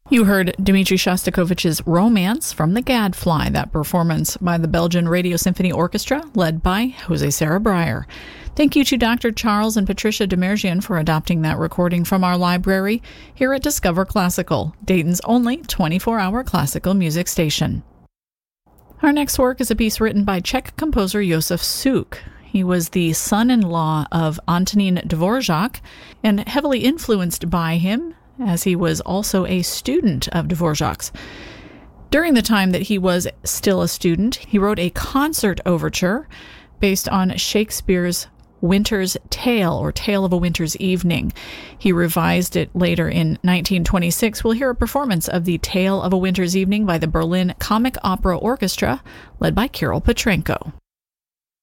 You heard Dmitri Shostakovich's Romance from The Gadfly, that performance by the Belgian Radio Symphony Orchestra, led by Jose Sarah Breyer. Thank you to Dr. Charles and Patricia Demerjian for adopting that recording from our library here at Discover Classical, Dayton's only 24-hour classical music station. Our next work is a piece written by Czech composer Josef Suk. He was the son-in-law of Antonín Dvořák and heavily influenced by him, as he was also a student of Dvořák's. During the time that he was still a student, he wrote a concert overture based on Shakespeare's Winter's Tale, or Tale of a Winter's Evening. He revised it later in 1926. We'll hear a performance of the Tale of a Winter's Evening by the Berlin Comic Opera Orchestra, led by Kirill Petrenko.